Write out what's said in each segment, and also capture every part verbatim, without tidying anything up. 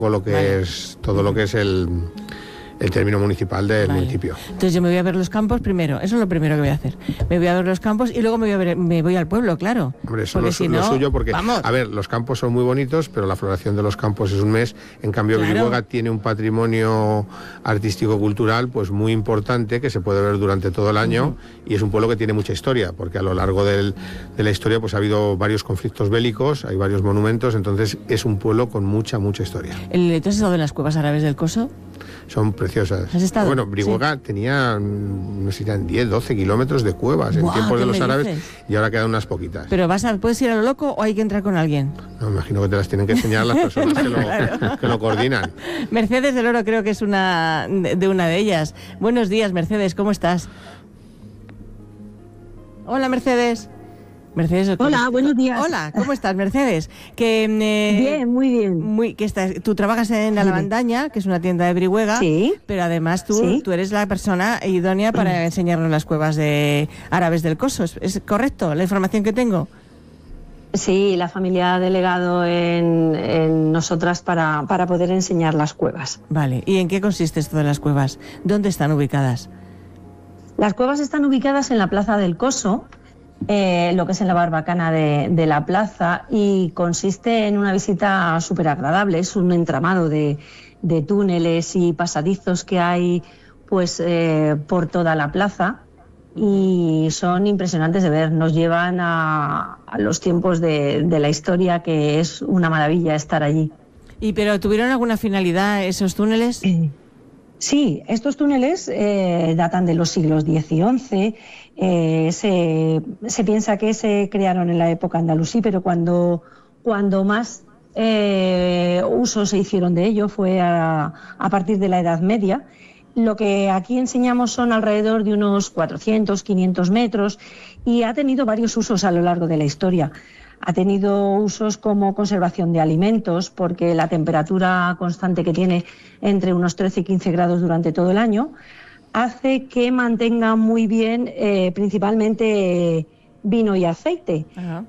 lo que vale. es todo lo que es el, el término municipal del vale. municipio. Entonces yo me voy a ver los campos primero, eso es lo primero que voy a hacer. Me voy a ver los campos y luego me voy a ver, me voy al pueblo, claro. Hombre, eso es lo, si lo no, suyo porque, vamos. a ver, los campos son muy bonitos, pero la floración de los campos es un mes. En cambio, claro. Brihuega tiene un patrimonio artístico-cultural pues muy importante que se puede ver durante todo el año uh-huh. y es un pueblo que tiene mucha historia, porque a lo largo del, de la historia pues ha habido varios conflictos bélicos, hay varios monumentos, entonces es un pueblo con mucha, mucha historia. ¿El, ¿Tú has estado en las cuevas árabes del Coso? Son preciosas. ¿Has estado? Bueno, Brihuega sí. tenía, no sé si eran diez, doce kilómetros de cuevas en tiempos de los árabes dices? y ahora quedan unas poquitas. ¿Pero vas a, puedes ir a lo loco o hay que entrar con alguien? No, me imagino que te las tienen que enseñar las personas que, lo, claro. que lo coordinan. Mercedes del Oro creo que es una de, de una de ellas. Buenos días, Mercedes, ¿cómo estás? Hola, Mercedes. Mercedes, hola, buenos días. Hola, ¿cómo estás, Mercedes? Que, eh, bien, muy bien. Muy, que estás, tú trabajas en La Lavandaña, que es una tienda de Brihuega, sí. pero además tú, sí. tú eres la persona idónea para enseñarnos las cuevas de árabes del Coso. ¿Es, es correcto la información que tengo? Sí, la familia ha delegado en, en nosotras para, para poder enseñar las cuevas. Vale, ¿y en qué consiste esto de las cuevas? ¿Dónde están ubicadas? Las cuevas están ubicadas en la Plaza del Coso, Eh, lo que es en la barbacana de, de la plaza, y consiste en una visita súper agradable. Es un entramado de, de túneles y pasadizos que hay pues eh, por toda la plaza y son impresionantes de ver. Nos llevan a, a los tiempos de, de la historia, que es una maravilla estar allí. ¿Y pero tuvieron alguna finalidad esos túneles? Eh, Sí, estos túneles eh, datan de los siglos diez y once. Eh, se, se piensa que se crearon en la época andalusí, pero cuando, cuando más eh, uso se hicieron de ello fue a, a partir de la Edad Media. Lo que aquí enseñamos son alrededor de unos cuatrocientos, quinientos metros y ha tenido varios usos a lo largo de la historia. Ha tenido usos como conservación de alimentos, porque la temperatura constante que tiene entre unos trece y quince grados durante todo el año hace que mantenga muy bien eh, principalmente vino y aceite, uh-huh.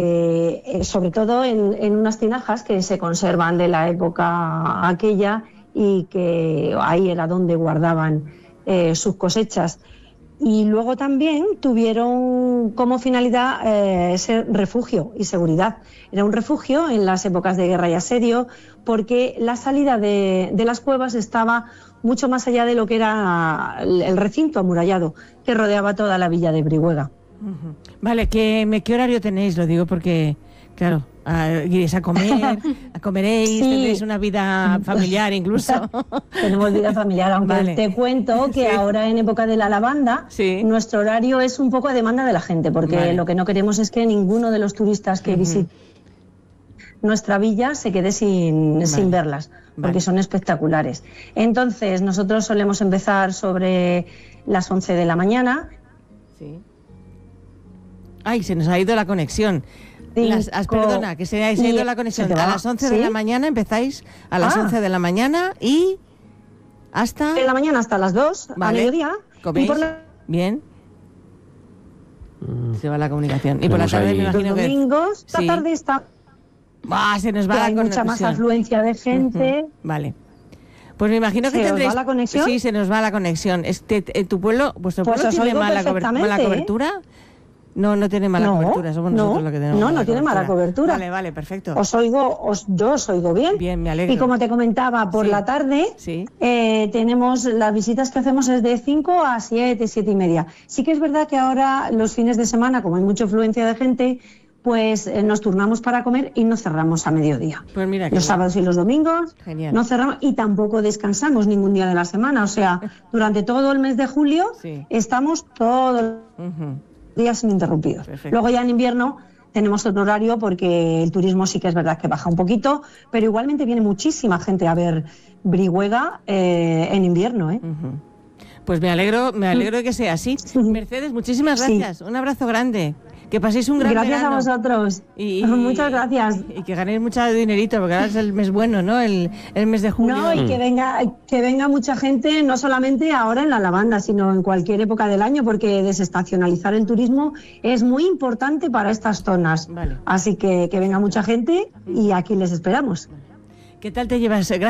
eh, sobre todo en, en unas tinajas que se conservan de la época aquella y que ahí era donde guardaban eh, sus cosechas. Y luego también tuvieron como finalidad eh, ser refugio y seguridad. Era un refugio en las épocas de guerra y asedio, porque la salida de, de las cuevas estaba mucho más allá de lo que era el recinto amurallado que rodeaba toda la villa de Brihuega. Uh-huh. Vale, ¿qué, ¿qué horario tenéis? Lo digo porque, claro, Uh, iréis a comer, a comeréis, sí. Tendréis una vida familiar incluso. Tenemos vida familiar, aunque vale. Te cuento que sí. Ahora en época de la lavanda, sí. Nuestro horario es un poco a demanda de la gente, porque vale. Lo que no queremos es que ninguno de los turistas que uh-huh. visiten nuestra villa se quede sin, vale. sin verlas, porque vale. Son espectaculares. Entonces, nosotros solemos empezar sobre las once de la mañana. Sí. Ay, se nos ha ido la conexión. Las, as, perdona, que se ha ido la conexión. A las once ¿sí? de la mañana empezáis, a las ah. once de la mañana y hasta... De la mañana hasta las dos, vale. A mediodía. ¿Coméis? Por la... Bien. Se va la comunicación. Y por la tarde ahí. Me imagino los que... domingos, sí. La tarde está... Ah, se nos va la hay conexión. Mucha más afluencia de gente. Uh-huh. Vale. Pues me imagino que ¿Se tendréis... ¿Se va la conexión? Sí, se nos va la conexión. Este, ¿Tu pueblo, vuestro pues pueblo tiene mala, cober... mala cobertura? ¿Eh? No, no tiene mala no, cobertura, somos no, nosotros los que tenemos No, mala no tiene cobertura. mala cobertura. Vale, vale, perfecto. Os oigo, os, yo os oigo bien. Bien, me alegro. Y como te comentaba, por sí. la tarde sí. eh, tenemos, las visitas que hacemos es de cinco a siete, siete y media. Sí que es verdad que ahora los fines de semana, como hay mucha afluencia de gente, pues eh, nos turnamos para comer y no cerramos a mediodía. Pues mira, los bien. sábados y los domingos Genial. No cerramos y tampoco descansamos ningún día de la semana. O sea, durante todo el mes de julio sí. Estamos todos uh-huh. días ininterrumpidos. Perfecto. Luego ya en invierno tenemos otro horario porque el turismo sí que es verdad que baja un poquito, pero igualmente viene muchísima gente a ver Brihuega eh, en invierno, ¿eh? Uh-huh. Pues me alegro, me alegro de que sea así. Sí. Mercedes, muchísimas gracias. Sí. Un abrazo grande. Que paséis un gran Gracias verano. a vosotros. Y, y, Muchas gracias. Y que ganéis mucho dinerito, porque ahora es el mes bueno, ¿no? El, el mes de julio. No, y que venga, que venga mucha gente, no solamente ahora en la lavanda, sino en cualquier época del año, porque desestacionalizar el turismo es muy importante para estas zonas. Vale. Así que que venga mucha gente y aquí les esperamos. ¿Qué tal te llevas?